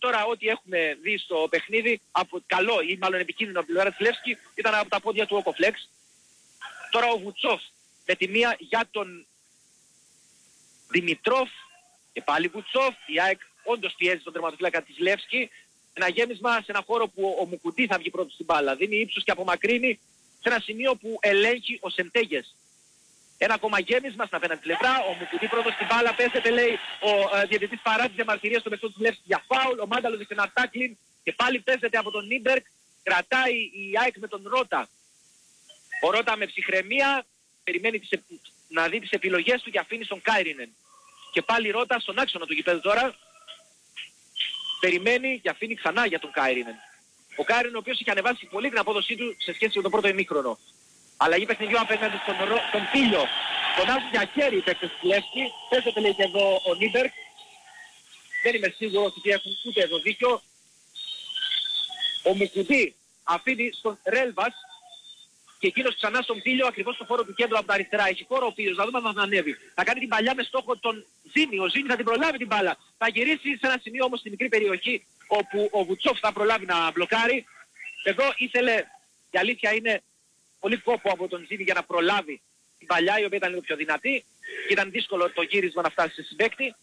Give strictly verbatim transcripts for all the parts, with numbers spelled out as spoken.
τώρα ό,τι έχουμε δει στο παιχνίδι, από, καλό ή μάλλον επικίνδυνο από την πλευρά της Λεύσκη, ήταν από τα πόδια του Όκοφλεξ. Τώρα ο Βουτσόφ με τη μία για τον Δημητρόφ και πάλι Βουτσόφ. Η ΑΕΚ όντως πιέζει τον τερματοφύλακα της Λεύσκη. Ένα γέμισμα σε ένα χώρο που ο Μουκουντή θα βγει πρώτος στην μπάλα. Δίνει ύψος και απομακρύνει σε ένα σημείο που ελέγχει ο Σεντέγες. Ένα ακόμα γέμισμα στην απέναντι πλευρά. Ο Μουκουντή πρώτος στην μπάλα. Πέσεται, λέει ο ε, διαιτητής παρά τις διαμαρτυρίες στο μεσό της Λεύσκης για φάουλ. Ο Μάνταλος έχει ένα τάκλιν και πάλι πέσεται από τον Νίμπερκ. Κρατάει η ΑΕΚ με τον Ρότα. Ο Ρότα με ψυχραιμία περιμένει τις, να δει τις επιλογές του και αφήνει στον Κάιρινεν. Και πάλι Ρότα στον άξονα του γηπέδου τώρα. Περιμένει και αφήνει ξανά για τον Κάιρινεν. Ο Κάιρινεν ο οποίος είχε ανεβάσει πολύ την απόδοσή του σε σχέση με τον πρώτο ημίχρονο. Αλλαγή παιχνιδιού απέναντι στον, στον Πίλιο. Τον άζουν για χέρι οι παίκτες του Λεύσκη. Πέσετε, λέει και εδώ ο Νίμπερκ. Δεν είμαι σίγουρος ότι έχουν ούτε εδώ δίκιο. Ο Μουκουντή αφήνει στον Ρέλβας και εκείνος ξανά στον Πίλιο ακριβώς στο χώρο του κέντρου από τα αριστερά. Έχει χώρο ο Πίλιος, να δούμε αν θα ανέβει. Θα κάνει την παλιά με στόχο τον Ζήνη. Ο Ζήνη θα την προλάβει την μπάλα. Θα γυρίσει σε ένα σημείο όμως στη μικρή περιοχή όπου ο Βουτσόφ θα προλάβει να μπλοκάρει. Εδώ ήθελε, η αλήθεια είναι, πολύ κόπο από τον Ζήνη για να προλάβει την παλιά, η οποία ήταν λίγο πιο δυνατή και ήταν δύσκολο το γύρισμα να φτάσει σε συμπαίκτη.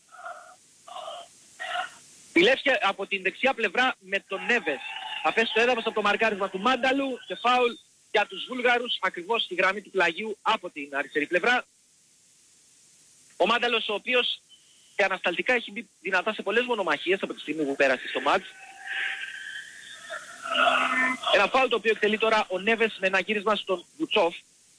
Πηλεύσκε από την δεξιά πλευρά με τον Νέβες. Θα πέσει στο έδαφος από το μαρκάρισμα του Μάνταλου και φάουλ για τους Βούλγαρους ακριβώς στη γραμμή του πλαγιού από την αριστερή πλευρά. Ο Μάνταλος ο οποίος και ανασταλτικά έχει μπει δυνατά σε πολλές μονομαχίες από τη στιγμή που πέρασε στο μάτς. Ένα φάουλ το οποίο εκτελεί τώρα ο Νέβες με ένα γύρισμα στον Βουτσόφ.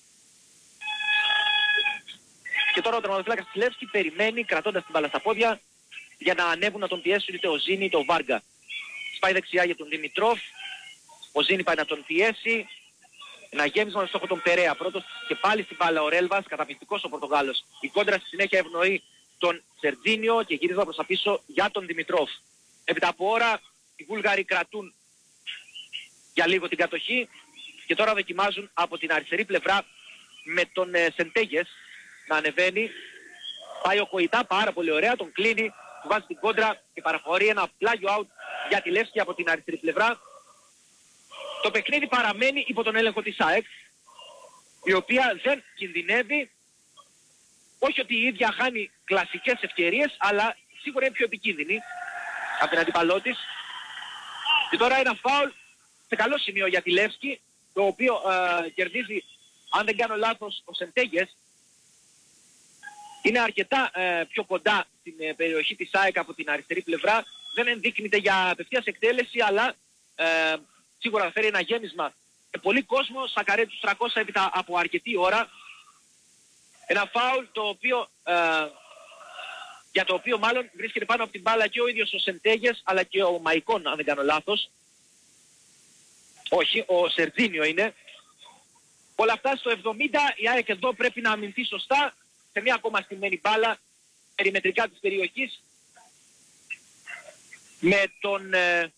Και τώρα ο τερματοφύλακας της Λεύσκη περιμένει κρατώντας την μπάλα στα πόδια για να ανέβουν να τον πιέσουν είτε ο Ζήνη είτε ο Βάργα. Σπάει δεξιά για τον Δημητρόφ. Ο Ζήνη πάει να τον πιέσει. Ένα γέμισμα στο στόχο τον Περέα πρώτος και πάλι στην μπάλα ο Ρέλβας, καταπληκτικός ο Πορτογάλος. Η κόντρα στη συνέχεια ευνοεί τον Σερτζίνιο και γύρισμα προς τα πίσω για τον Δημητρόφ. Έπειτα από ώρα οι Βούλγαροι κρατούν για λίγο την κατοχή και τώρα δοκιμάζουν από την αριστερή πλευρά με τον ε, Σεντέγες να ανεβαίνει. Πάει ο Κοϊτά πάρα πολύ ωραία, τον κλείνει, του βάζει την κόντρα και παραχωρεί ένα πλάγιο out για τη Λεύσκη από την αριστερή πλευρά. Το παιχνίδι παραμένει υπό τον έλεγχο της ΑΕΚ, η οποία δεν κινδυνεύει. Όχι ότι η ίδια χάνει κλασικές ευκαιρίες, αλλά σίγουρα είναι πιο επικίνδυνη από την αντίπαλό της. Και τώρα ένα φάουλ σε καλό σημείο για τη Λεύσκη, το οποίο ε, κερδίζει, αν δεν κάνω λάθος, ο Σεντέγες. Είναι αρκετά ε, πιο κοντά στην ε, περιοχή της ΑΕΚ από την αριστερή πλευρά. Δεν ενδείκνυται για απευθείας εκτέλεση, αλλά ε, σίγουρα θα φέρει ένα γέμισμα. Και πολύ κόσμο θα καρέ τους τριακόσια έπειτα από αρκετή ώρα. Ένα φάουλ το οποίο, ε, για το οποίο μάλλον βρίσκεται πάνω από την μπάλα και ο ίδιος ο Σεντέγες, αλλά και ο Μαϊκόν, αν δεν κάνω λάθος. Όχι, ο Σερτζίνιο είναι. Όλα αυτά στο εβδομήντα, η ΑΕΚ εδώ πρέπει να αμυνθεί σωστά σε μια ακόμα στημένη μπάλα περιμετρικά της περιοχής με τον ε,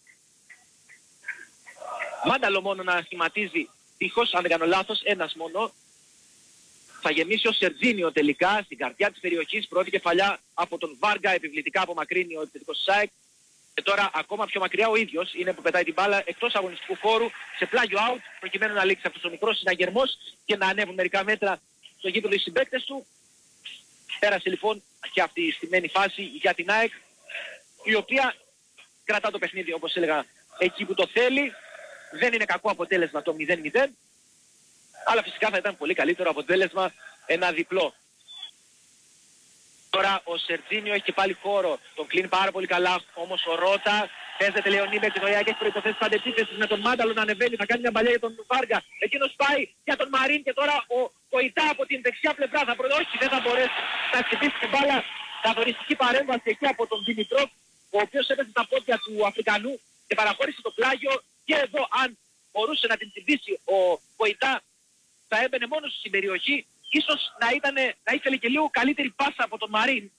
Μάνταλο μόνο να σχηματίζει τείχος, αν δεν κάνω λάθος, ένας μόνο. Θα γεμίσει ο Σερτζίνιο τελικά στην καρδιά της περιοχής, πρώτη κεφαλιά από τον Βάργα, επιβλητικά απομακρύνει ο επιθετικός ΣΑΕΚ. Και τώρα ακόμα πιο μακριά ο ίδιος είναι που πετάει την μπάλα εκτός αγωνιστικού χώρου σε πλάγιο out, προκειμένου να λήξει αυτός ο μικρός συναγερμός και να ανέβουν μερικά μέτρα στο γήπεδο οι συμπαίκτες του. Πέρασε λοιπόν και αυτή η στημένη φάση για την ΑΕΚ, η οποία κρατά το παιχνίδι όπως έλεγα εκεί που το θέλει. Δεν είναι κακό αποτέλεσμα το μηδέν μηδέν, αλλά φυσικά θα ήταν πολύ καλύτερο αποτέλεσμα ένα διπλό. Τώρα ο Σερτζίνιο έχει και πάλι χώρο, τον κλείνει πάρα πολύ καλά, όμως ο Ρότα παίζεται Λεωνίδη και το ΙΑΚ έχει προϋποθέσεις αντεπίθεσης με τον Μάνταλο να ανεβαίνει, θα κάνει μια παλιά για τον Βάργα, εκείνος πάει για τον Μαρίν και τώρα ο Κοϊτά από την δεξιά πλευρά θα προδώσει, δεν θα μπορέσει να χτυπήσει την μπάλα. Καθοριστική παρέμβαση εκεί από τον Δημητρόφ, ο οποίος έπεσε στα πόδια του Αφρικανού και παραχώρησε το πλάγιο. Και εδώ αν μπορούσε να την τσιμπήσει ο Κοϊτά θα έμπαινε μόνος στην περιοχή. Ίσως να, ήτανε, να ήθελε και λίγο καλύτερη πάσα από τον Μαρίν.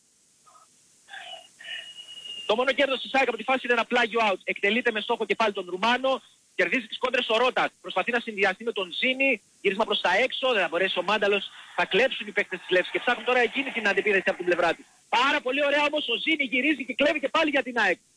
Το μόνο κέρδος της ΑΕΚ από τη φάση είναι ένα πλάγιο out. Εκτελείται με στόχο και πάλι τον Ρουμάνο. Κερδίζει τις κόντρες ο Ρότα. Προσπαθεί να συνδυαστεί με τον Ζήνη. Γύρισμα προς τα έξω. Δεν θα μπορέσει ο Μάνταλος. Θα κλέψουν οι παίκτες της Λεύσκης και ψάχνουν τώρα εκείνη την αντεπίθεση από την πλευρά της. Πάρα πολύ ωραία όμως ο Ζήνη γυρίζει και κλέβει και πάλι για την ΑΕΚ.